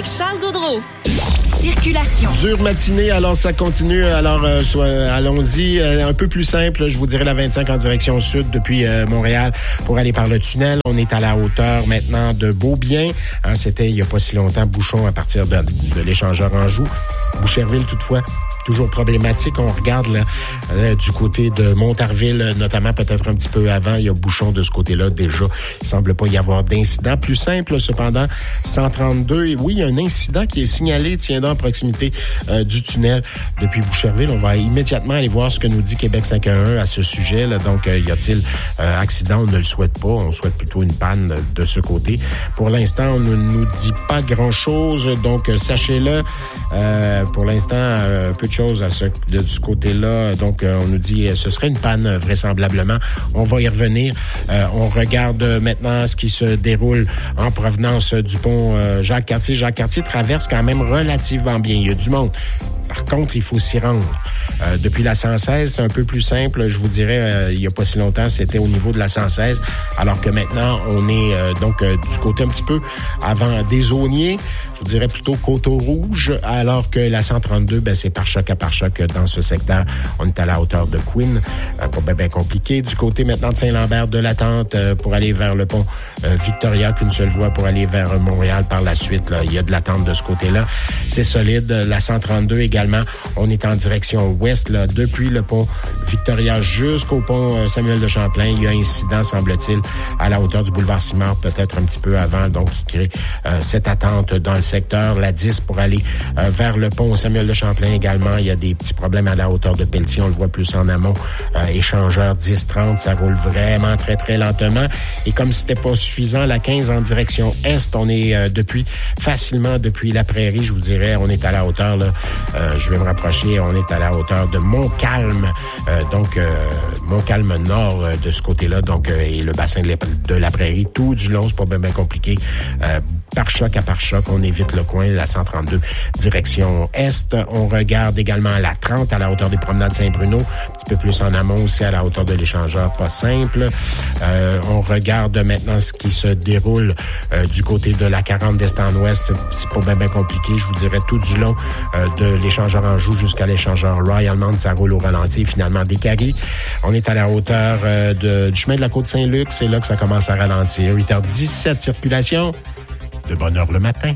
avec Charles Gaudreau. Circulation. Dure matinée, alors ça continue. Alors, allons-y. Un peu plus simple, je vous dirais la 25 en direction sud depuis Montréal pour aller par le tunnel. On est à la hauteur maintenant de Beaubien. C'était il n'y a pas si longtemps, bouchon à partir de l'échangeur Anjou. Boucherville, toutefois, toujours problématique. On regarde là, du côté de Montarville, notamment peut-être un petit peu avant. Il y a bouchon de ce côté-là déjà. Il semble pas y avoir d'incident. Plus simple, cependant, 132. Oui, il y a un incident qui est signalé, tiens donc, à proximité du tunnel depuis Boucherville. On va immédiatement aller voir ce que nous dit Québec 511 à ce sujet. Là. Donc, y a-t-il accident? On ne le souhaite pas. On souhaite plutôt une panne de ce côté. Pour l'instant, on ne nous dit pas grand-chose. Donc, sachez-le. Pour l'instant, peu de choses de ce côté-là. Donc, on nous dit ce serait une panne vraisemblablement. On va y revenir. On regarde maintenant ce qui se déroule en provenance du pont Jacques-Cartier. Jacques-Cartier traverse quand même relativement bien. Il y a du monde. Par contre, il faut s'y rendre. Depuis la 116, c'est un peu plus simple. Je vous dirais, il n'y a pas si longtemps, c'était au niveau de la 116, alors que maintenant, on est du côté un petit peu avant des Auniers. Je vous dirais plutôt Coteau-Rouge, alors que la 132, c'est par choc à par choc dans ce secteur. On est à la hauteur de Queen. Pas bien compliqué. Du côté maintenant de Saint-Lambert de l'Attente pour aller vers le pont Victoria, qu'une seule voie pour aller vers Montréal par la suite. Là, il y a de l'attente de ce côté-là. C'est solide. La 132 également, on est en direction ouest, là, depuis le pont Victoria jusqu'au pont Samuel de Champlain. Il y a incident, semble-t-il, à la hauteur du boulevard Simard, peut-être un petit peu avant, donc qui crée cette attente dans le secteur. La 10 pour aller vers le pont Samuel de Champlain également. Il y a des petits problèmes à la hauteur de Pelletier. On le voit plus en amont. Échangeur 10-30, ça roule vraiment très, très lentement. Et comme c'était pas suffisant, la 15 en direction est, on est facilement depuis la Prairie, je vous dirais, on est à la hauteur, là, je vais me rapprocher, on est à la hauteur de Montcalm, Montcalm Nord de ce côté-là, donc et le bassin de la Prairie, tout du long, c'est pas bien compliqué. Par choc à par choc, on évite le coin, la 132 direction est. On regarde également la 30 à la hauteur des promenades Saint-Bruno, un petit peu plus en amont aussi à la hauteur de l'échangeur, pas simple. On regarde maintenant ce qui se déroule du côté de la 40 d'est en ouest, c'est pas bien compliqué, je vous dirais tout du long de l'échangeur Anjou jusqu'à l'échangeur Royal Mount, ça roule au ralenti, finalement décalé. On est à la hauteur du chemin de la Côte-Saint-Luc, c'est là que ça commence à ralentir. 8h17, circulation. De bonne heure le matin.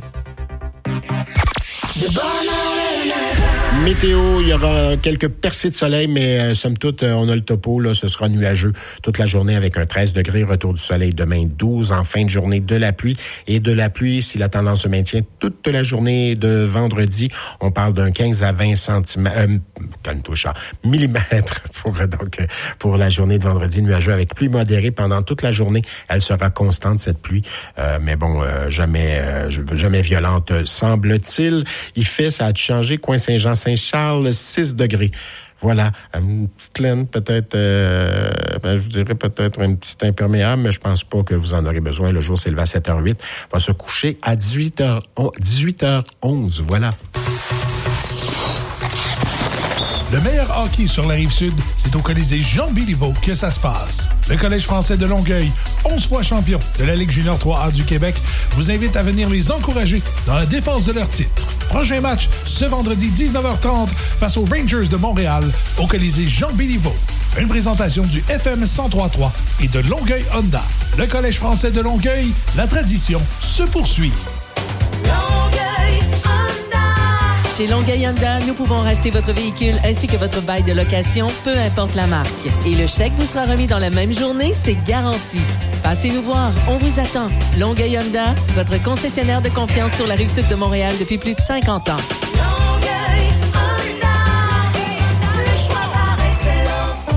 De bonne heure le matin. Météo, il y aura quelques percées de soleil, mais somme toute, on a le topo. Là, ce sera nuageux toute la journée avec un 13 degrés. Retour du soleil demain 12. En fin de journée, de la pluie. Et de la pluie, si la tendance se maintient toute la journée de vendredi, on parle d'un 15 à 20 millimètres pour la journée de vendredi. Nuageux avec pluie modérée pendant toute la journée. Elle sera constante, cette pluie. Mais bon, jamais violente, semble-t-il. Il fait, ça a changé. Coin Saint-Jean-Saint-Charles, 6 degrés. Voilà, une petite laine, peut-être, je vous dirais peut-être une petite imperméable, mais je pense pas que vous en aurez besoin. Le jour s'élève à 7h08. On va se coucher à 18h11. Voilà. Le meilleur hockey sur la Rive-Sud, c'est au Colisée Jean Béliveau que ça se passe. Le Collège français de Longueuil, 11 fois champion de la Ligue junior 3A du Québec, vous invite à venir les encourager dans la défense de leur titre. Prochain match, ce vendredi 19h30, face aux Rangers de Montréal, au Colisée Jean Béliveau. Une présentation du FM 103.3 et de Longueuil Honda. Le Collège français de Longueuil, la tradition se poursuit. Chez Longueuil Honda, nous pouvons racheter votre véhicule ainsi que votre bail de location, peu importe la marque. Et le chèque vous sera remis dans la même journée, c'est garanti. Passez nous voir, on vous attend. Longueuil Honda, votre concessionnaire de confiance sur la Rive-Sud de Montréal depuis plus de 50 ans. Longueuil Honda, le choix par excellence.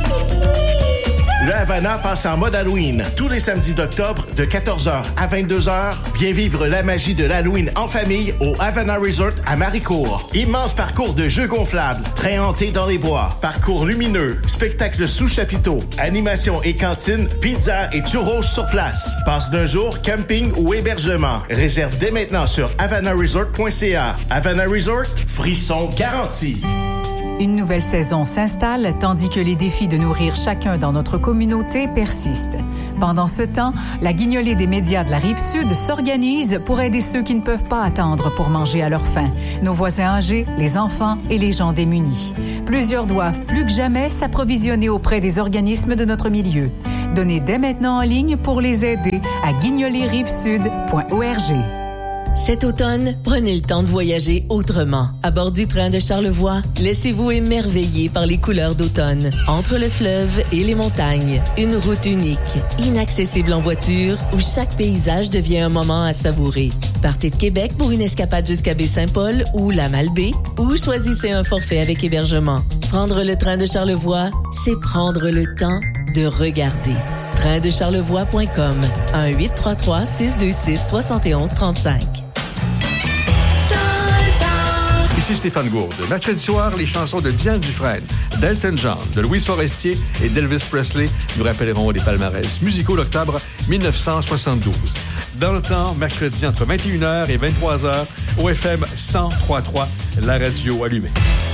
Le Havana passe en mode Halloween. Tous les samedis d'octobre, de 14h à 22h, viens vivre la magie de l'Halloween en famille au Havana Resort à Maricourt. Immense parcours de jeux gonflables, train hanté dans les bois, parcours lumineux, spectacle sous chapiteau, animation et cantine, pizza et churros sur place. Passe d'un jour, camping ou hébergement. Réserve dès maintenant sur havanaresort.ca. Havana Resort, frisson garanti. Une nouvelle saison s'installe tandis que les défis de nourrir chacun dans notre communauté persistent. Pendant ce temps, la guignolée des médias de la Rive-Sud s'organise pour aider ceux qui ne peuvent pas attendre pour manger à leur faim, nos voisins âgés, les enfants et les gens démunis. Plusieurs doivent plus que jamais s'approvisionner auprès des organismes de notre milieu. Donnez dès maintenant en ligne pour les aider à guignolerrivesud.org. Cet automne, prenez le temps de voyager autrement. À bord du train de Charlevoix, laissez-vous émerveiller par les couleurs d'automne. Entre le fleuve et les montagnes, une route unique, inaccessible en voiture, où chaque paysage devient un moment à savourer. Partez de Québec pour une escapade jusqu'à Baie-Saint-Paul ou la Malbaie, ou choisissez un forfait avec hébergement. Prendre le train de Charlevoix, c'est prendre le temps de regarder. Traindecharlevoix.com 1-833-626-7135. Ici Stéphane Gourde. Mercredi soir, les chansons de Diane Dufresne, d'Elton John, de Louis Forestier et d'Elvis Presley nous rappelleront les palmarès musicaux d'octobre 1972. Dans le temps, mercredi entre 21h et 23h, au FM 103.3, la radio allumée.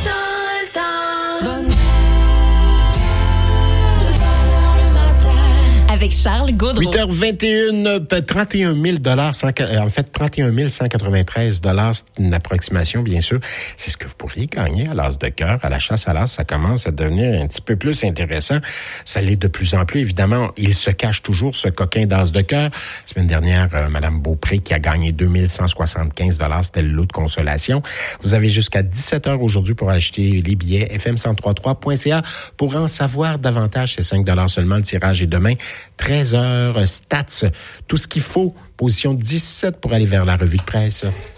Avec Charles Gaudreau. 8h21, 31 000 en fait 31 193 $, c'est une approximation, bien sûr. C'est ce que vous pourriez gagner à l'as de cœur. À la chasse à l'as, ça commence à devenir un petit peu plus intéressant. Ça l'est de plus en plus, évidemment. Il se cache toujours, ce coquin d'as de cœur. La semaine dernière, Mme Beaupré qui a gagné 2175 $, c'était le lot de consolation. Vous avez jusqu'à 17h aujourd'hui pour acheter les billets. fm1033.ca pour en savoir davantage. C'est 5 $ seulement. Le tirage est demain. 13h, stats, tout ce qu'il faut. Position 17 pour aller vers la revue de presse.